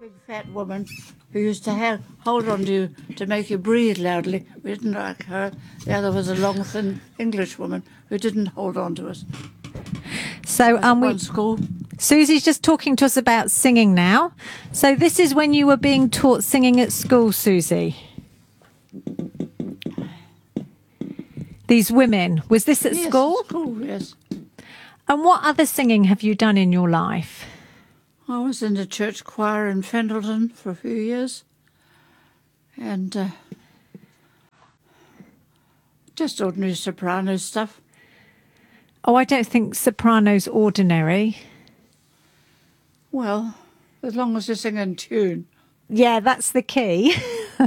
big fat woman who used to hold on to you to make you breathe loudly. We didn't like her. The other was a long, thin English woman who didn't hold on to us. So School. Susie's just talking to us about singing now. So this is when you were being taught singing at school, Susie. These women, was this at school? At school, yes. And what other singing have you done in your life? I was in the church choir in Fendleton for a few years, and just ordinary soprano stuff. Oh, I don't think soprano's ordinary. Well, as long as you sing in tune. Yeah, that's the key.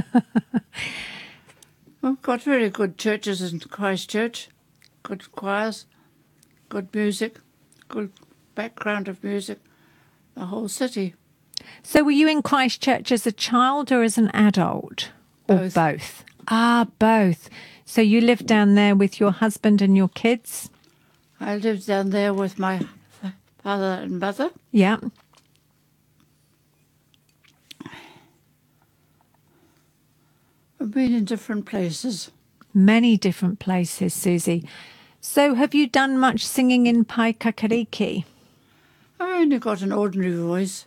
We've got very good churches in Christchurch, good choirs, good music, good background of music, the whole city. So were you in Christchurch as a child or as an adult? Or both? Ah, both. So you lived down there with your husband and your kids? I lived down there with my father and mother. Yeah. I've been in different places. Many different places, Susie. So have you done much singing in Paikakariki? I've only got an ordinary voice.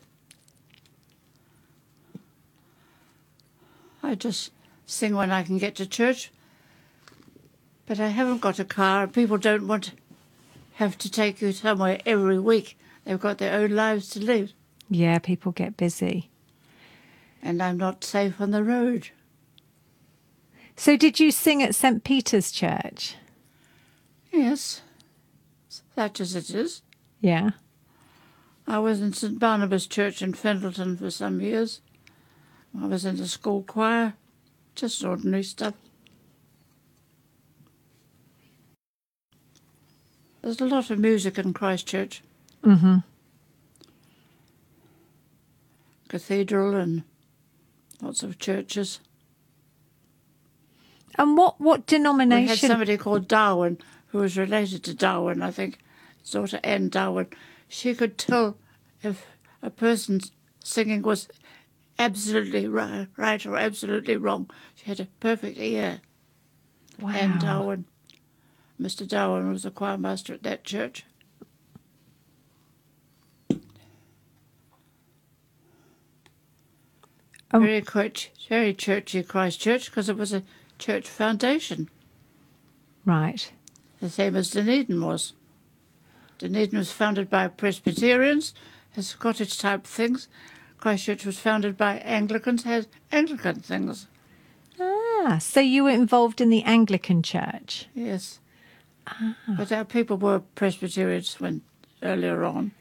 I just sing when I can get to church. But I haven't got a car. People don't have to take you somewhere every week. They've got their own lives to live. Yeah, people get busy. And I'm not safe on the road. So did you sing at St. Peter's Church? Yes, such as it is. Yeah. I was in St. Barnabas Church in Fendleton for some years. I was in the school choir, just ordinary stuff. There's a lot of music in Christchurch. Mm-hmm. Cathedral and lots of churches. And what denomination? We had somebody called Darwin, who was related to Darwin, I think, his daughter Anne Darwin. She could tell if a person's singing was absolutely right or absolutely wrong. She had a perfect ear. Wow. Anne Darwin. Mr. Darwin was a choir master at that church. Very churchy Christchurch, because it was a church foundation. Right. The same as Dunedin was. Dunedin was founded by Presbyterians, has Scottish-type things. Christchurch was founded by Anglicans, has Anglican things. Ah, so you were involved in the Anglican Church? Yes. Ah. But our people were Presbyterians earlier on.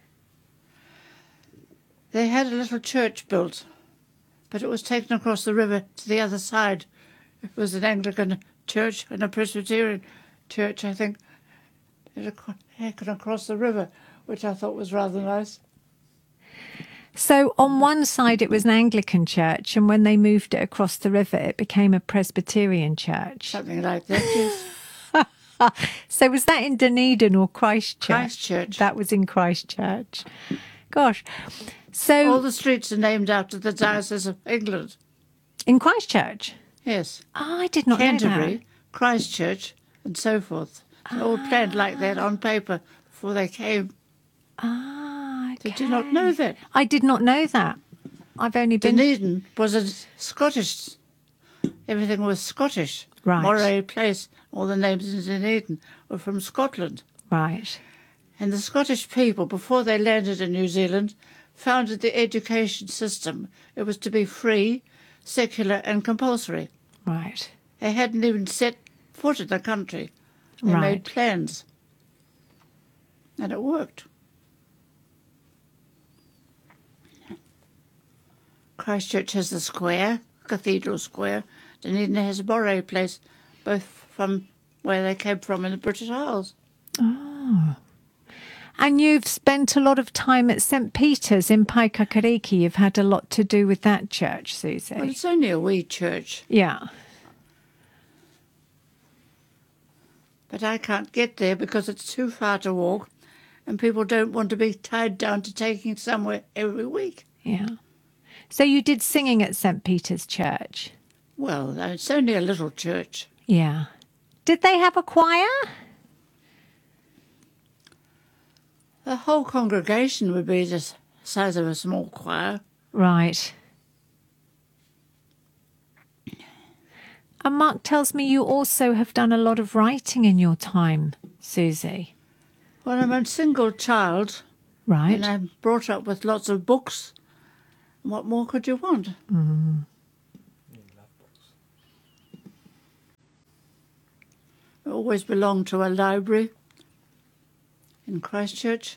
They had a little church built, but it was taken across the river to the other side. It was an Anglican church and a Presbyterian church, I think. It had across the river, which I thought was rather nice. So on one side it was an Anglican church, and when they moved it across the river, it became a Presbyterian church. Something like that, yes. So was that in Dunedin or Christchurch? Christchurch. That was in Christchurch. Gosh. So all the streets are named after the Diocese of England. In Christchurch? Yes. Oh, I did not know that. Canterbury, Christchurch, and so forth. They're all planned like that on paper before they came. Ah, okay. Did you not know that? I did not know that. I've only been... Dunedin was a Scottish... Everything was Scottish. Right. Moray Place, all the names in Dunedin were from Scotland. Right. And the Scottish people, before they landed in New Zealand, founded the education system. It was to be free, secular and compulsory. Right. They hadn't even set foot in the country. They made plans. And it worked. Christchurch has the square, Cathedral Square. Dunedin has Moray Place, both from where they came from in the British Isles. Oh. And you've spent a lot of time at St. Peter's in Paikakariki. You've had a lot to do with that church, Susie. Well, it's only a wee church. Yeah. But I can't get there because it's too far to walk and people don't want to be tied down to taking somewhere every week. Yeah. So you did singing at St. Peter's Church? Well, it's only a little church. Yeah. Did they have a choir? The whole congregation would be the size of a small choir. Right. And Mark tells me you also have done a lot of writing in your time, Susie. Well, I'm a single child, Right. and I'm brought up with lots of books. What more could you want? I always belonged to a library in Christchurch.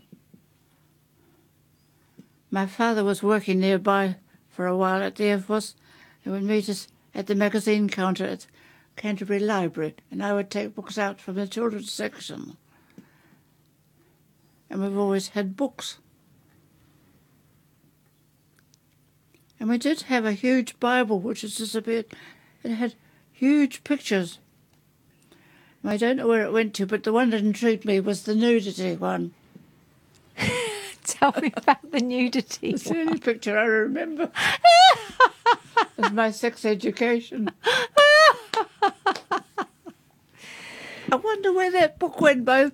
My father was working nearby for a while at the Air Force and would meet us at the magazine counter at Canterbury Library, and I would take books out from the children's section. And we've always had books. And we did have a huge Bible which has disappeared. It had huge pictures. I don't know where it went to, but the one that intrigued me was the nudity one. Tell me about the nudity. It's the only picture I remember. It's my sex education. I wonder where that book went, Bo.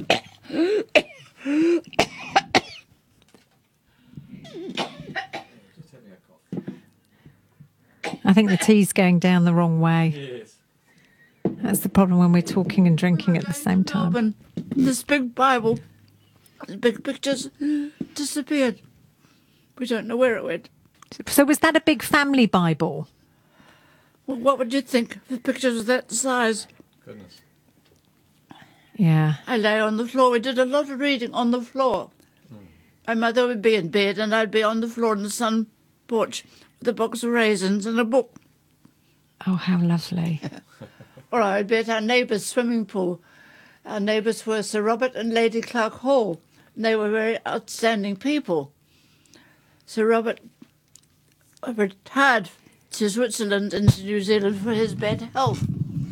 I think the tea's going down the wrong way. Yes. That's the problem when we're talking and drinking at the same time. And this big Bible, the big pictures disappeared. We don't know where it went. So was that a big family Bible? Well, what would you think? The pictures of that size. Goodness. Yeah. I lay on the floor. We did a lot of reading on the floor. My mother would be in bed and I'd be on the floor in the sun porch with a box of raisins and a book. Oh, how lovely. Or I'd be at our neighbour's swimming pool. Our neighbours were Sir Robert and Lady Clark Hall. And they were very outstanding people. Sir Robert retired to Switzerland and to New Zealand for his bad health.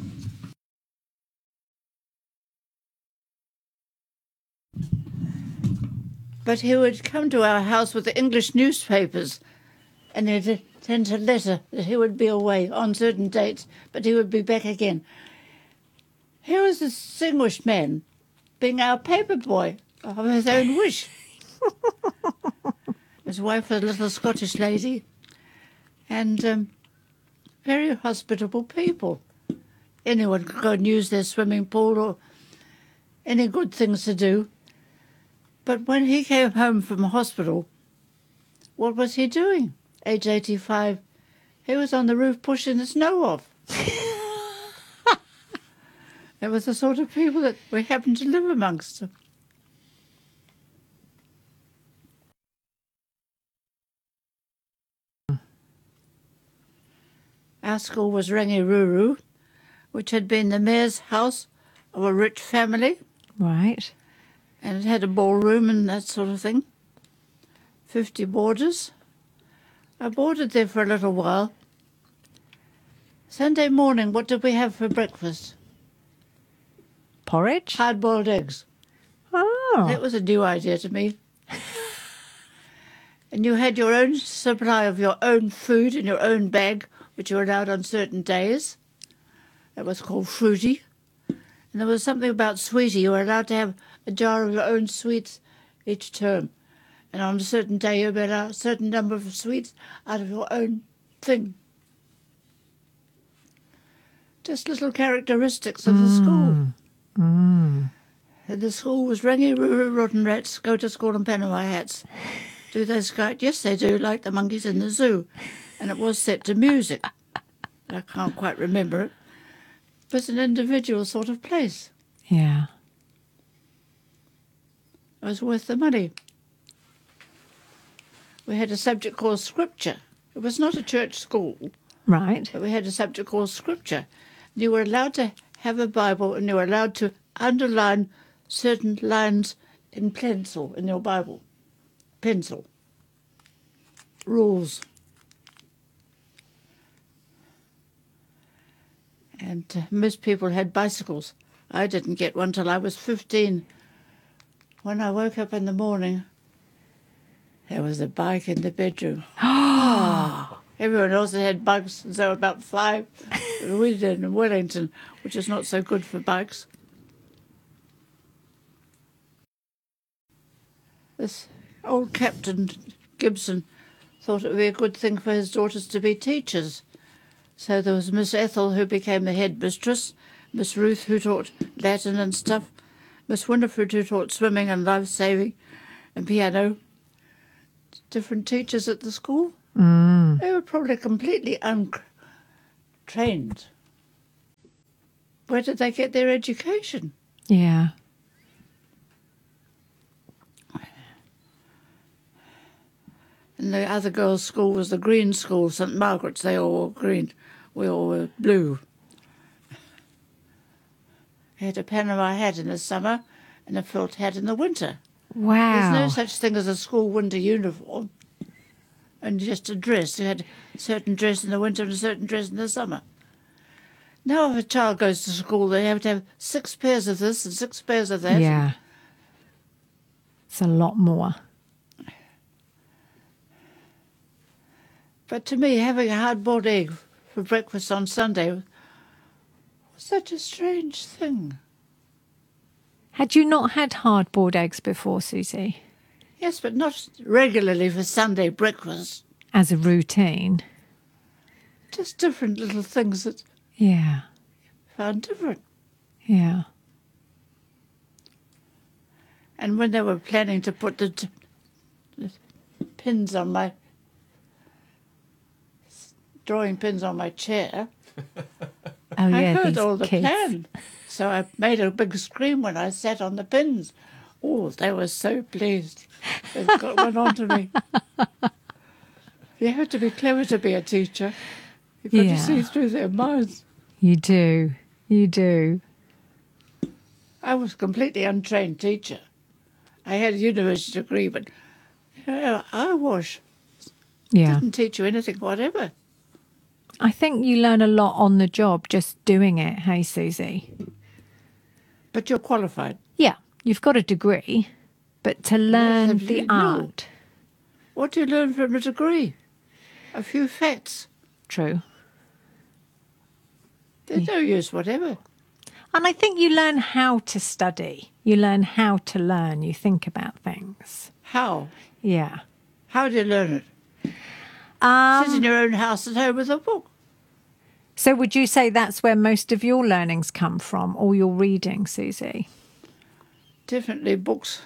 But he would come to our house with the English newspapers, and he'd send a letter that he would be away on certain dates, but he would be back again. Here was this distinguished man being our paper boy of his own wish. His wife was a little Scottish lady, and very hospitable people. Anyone could go and use their swimming pool or any good things to do. But when he came home from hospital, what was he doing? Age 85. He was on the roof pushing the snow off. It was the sort of people that we happened to live amongst. Our school was Rangiruru, which had been the mayor's house of a rich family. Right. And it had a ballroom and that sort of thing. 50 boarders. I boarded there for a little while. Sunday morning, what did we have for breakfast? Porridge? Hard-boiled eggs. Oh. That was a new idea to me. And you had your own supply of your own food in your own bag, which you were allowed on certain days. That was called fruity. And there was something about sweetie. You were allowed to have a jar of your own sweets each term. And on a certain day, you were allowed a certain number of sweets out of your own thing. Just little characteristics of the school. And the school was Rangiruru, rotten rats, go to school in Panama hats. Do they skate? Yes, they do, like the monkeys in the zoo. And it was set to music. I can't quite remember it. It was an individual sort of place. Yeah. It was worth the money. We had a subject called Scripture. It was not a church school, Right. but we had a subject called Scripture. You were allowed to have a Bible and you were allowed to underline certain lines in pencil in your Bible. Pencil. Rules. And most people had bicycles. I didn't get one till I was 15. When I woke up in the morning There was a bike in the bedroom. Everyone else had bikes since they were about 5. We did in Wellington, which is not so good for bikes. This old Captain Gibson thought it would be a good thing for his daughters to be teachers. So there was Miss Ethel, who became the head mistress, Miss Ruth, who taught Latin and stuff, Miss Winifred, who taught swimming and life-saving and piano. Different teachers at the school. They were probably completely untrained. Where did they get their education? Yeah. And the other girls' school was the green school, St Margaret's. They all wore green. We all were blue. I had a Panama hat in the summer and a felt hat in the winter. Wow. There's no such thing as a school winter uniform and just a dress. You had a certain dress in the winter and a certain dress in the summer. Now if a child goes to school, they have to have 6 pairs of this and 6 pairs of that. Yeah. It's a lot more. But to me, having a hard-boiled egg for breakfast on Sunday was such a strange thing. Had you not had hard-boiled eggs before, Susie? Yes, but not regularly for Sunday breakfast. As a routine? Just different little things that Yeah. I found different. Yeah. And when they were planning to put the pins on my... drawing pins on my chair, Oh, I yeah, heard these all the kids. plan. So I made a big scream when I sat on the pins. Oh, they were so pleased. They've got one onto me. You have to be clever to be a teacher. You've got Yeah. to see through their minds. You do. You do. I was a completely untrained teacher. I had a university degree, but I Yeah. didn't teach you anything whatever. I think you learn a lot on the job just doing it, hey, Susie? But you're qualified. Yeah, you've got a degree, but to learn the no. art. What do you learn from a degree? A few facts. True. They're no use whatever. And I think you learn how to study. You learn how to learn. You think about things. How? Yeah. How do you learn it? Sit in your own house at home with a book. So would you say that's where most of your learnings come from, or your reading, Susie? Definitely books.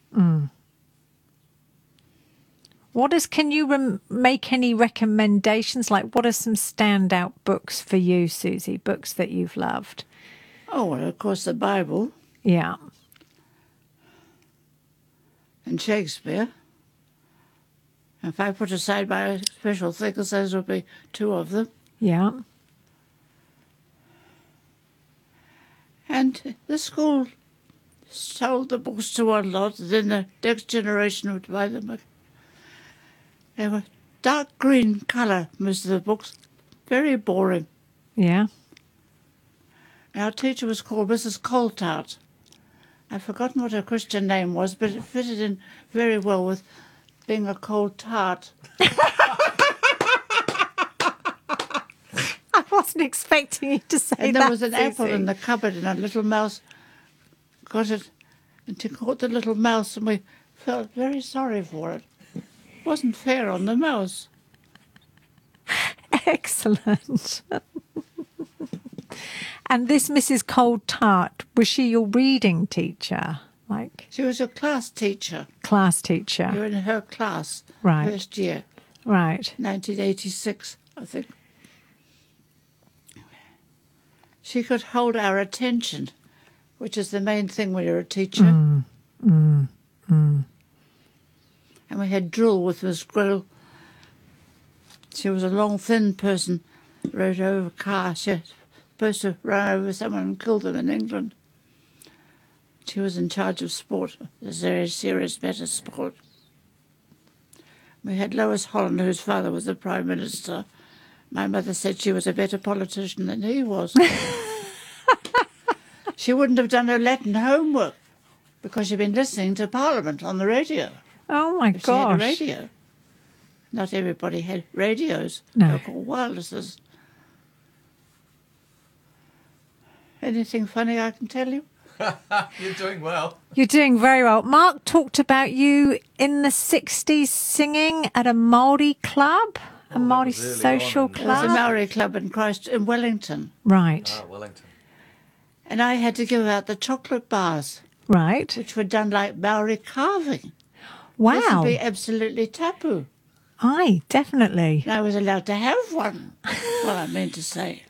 Can you make any recommendations? Like, what are some standout books for you, Susie? Books that you've loved? Oh, well, of course, the Bible Yeah. and Shakespeare. If I put aside my special things, those would be 2 of them. Yeah. And the school sold the books to one lot, and then the next generation would buy them. They were dark green colour, most of the books. Very boring. Yeah. Our teacher was called Mrs. Coltart. I've forgotten what her Christian name was, but it fitted in very well with being a cold tart. I wasn't expecting you to say And that, there was an apple Susie. in the cupboard, and a little mouse got it, and she caught the little mouse, and we felt very sorry for it. It wasn't fair on the mouse. Excellent. And this Mrs. Cold Tart, was she your reading teacher? Like, She was a class teacher. class You teacher? were in her class, Right. first year, Right. 1986, I think. She could hold our attention, which is the main thing when you're a teacher. And we had drill with Miss Grill. She was a long, thin person, rode over a car. She was supposed to run over someone and kill them in England. She was in charge of sport, a very serious matter sport. We had Lois Holland, whose father was the Prime Minister. My mother said she was a better politician than he was. She wouldn't have done her Latin homework because she'd been listening to Parliament on the radio. Oh my If she had a gosh. radio. Not everybody had radios. No. They were called wirelesses. Anything funny I can tell you? You're doing well. You're doing very well. Mark talked about you in the 60s singing at a Māori club, a that Māori was early social on in- There was a club. Maori club in Wellington. Right, Ah, Wellington. And I had to give out the chocolate bars, right. which were done like Maori carving. This Wow. would be absolutely taboo. Aye, definitely. And I was allowed to have one. Well, I meant to say.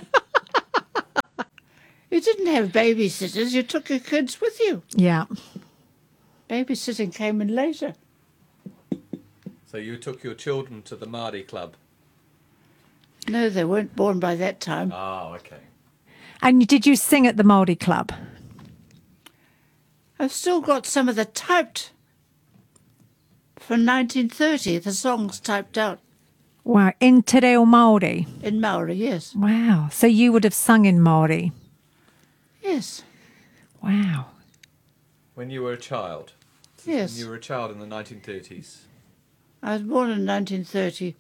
You didn't have babysitters. You took your kids with you. Yeah. Babysitting came in later. So you took your children to the Māori club? No, they weren't born by that time. Oh, okay. And did you sing at the Māori club? I've still got some of the typed from 1930, the songs typed out Wow. In Te Reo Māori? in Maori, yes. Wow. So you would have sung in Māori? Yes, Wow. When you were a child? yes. When you were a child in the 1930s? I was born in 1930.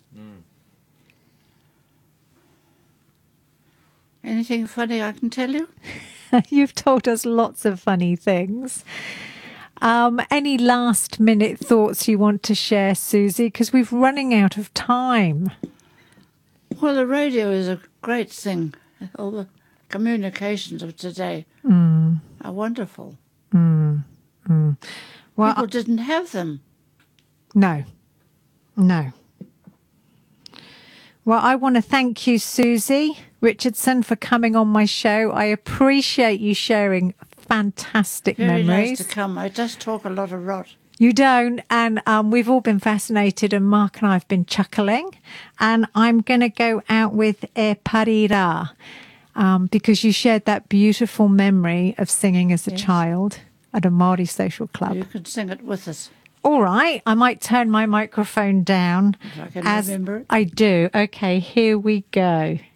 Anything funny I can tell you? You've told us lots of funny things. Any last minute thoughts you want to share, Susie? Because we're running out of time. Well, the radio is a great thing. All the communications of today are wonderful. Well, People didn't have them. no. Well, I want to thank you, Susie Richardson, for coming on my show. I appreciate you sharing fantastic Very memories. nice to come. I just talk a lot of rot. You don't. And we've all been fascinated, and Mark and I have been chuckling. And I'm going to go out with E Parira because you shared that beautiful memory of singing as a child at a Māori social club. You can sing it with us. All right. I might turn my microphone down. If I can as remember it. I do. Okay, here we go.